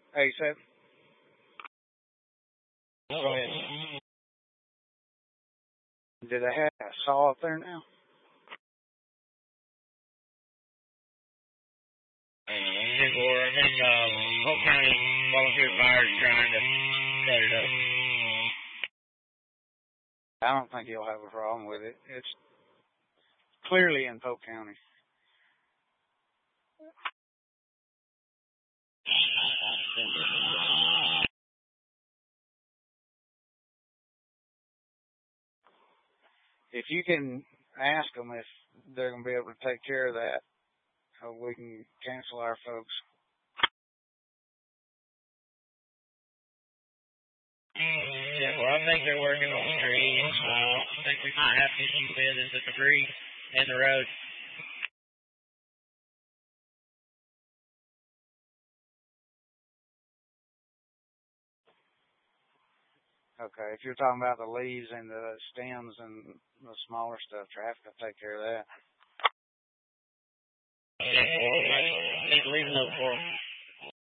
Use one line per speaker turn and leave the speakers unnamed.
Hey, Seth.
Go ahead.
Did they have a saw up there now?
Polk County Volunteer Fire is trying to set it up.
I don't think you'll have a problem with it. It's clearly in Polk County. If you can ask them if they're going to be able to take care of that, we can cancel our folks.
Yeah, well, I think they're working on the trees. I think we might have issues with is the debris in the road.
Okay, if you're talking about the leaves and the stems and the smaller stuff, traffic will take care of that.
Yeah, well, I need to leave a note for them.